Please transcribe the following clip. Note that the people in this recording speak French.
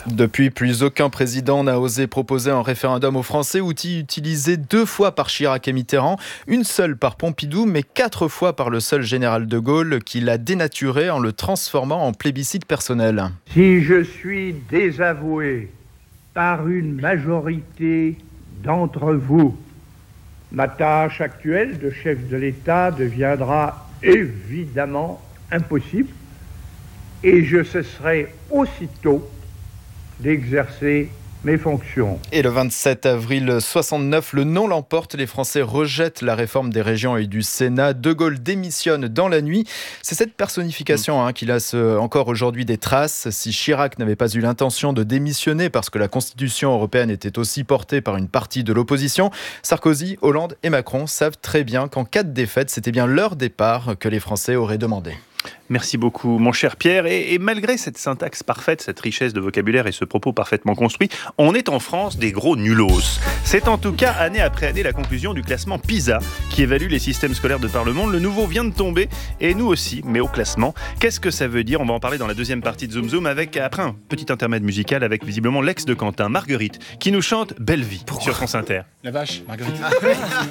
Depuis, plus aucun président n'a osé proposer un référendum aux Français, outil utilisé 2 fois par Chirac et Mitterrand, une seule par Pompidou, mais 4 fois par le seul général de Gaulle, qui l'a dénaturé en le transformant en plébiscite personnel. Si je suis désavoué par une majorité d'entre vous, ma tâche actuelle de chef de l'État deviendra évidemment impossible et je cesserai aussitôt d'exercer mes fonctions. Et le 27 avril 69, le non l'emporte. Les Français rejettent la réforme des régions et du Sénat. De Gaulle démissionne dans la nuit. C'est cette personnification qui laisse encore aujourd'hui des traces. Si Chirac n'avait pas eu l'intention de démissionner parce que la Constitution européenne était aussi portée par une partie de l'opposition, Sarkozy, Hollande et Macron savent très bien qu'en cas de défaite, c'était bien leur départ que les Français auraient demandé. Merci beaucoup, mon cher Pierre. Et malgré cette syntaxe parfaite, cette richesse de vocabulaire et ce propos parfaitement construit, on est en France des gros nulos. C'est en tout cas, année après année, la conclusion du classement PISA qui évalue les systèmes scolaires de par le monde. Le nouveau vient de tomber, et nous aussi, mais au classement. Qu'est-ce que ça veut dire ? On va en parler dans la deuxième partie de Zoom Zoom, après un petit intermède musical avec visiblement l'ex de Quentin, Marguerite, qui nous chante Belle Vie sur France Inter. La vache, Marguerite.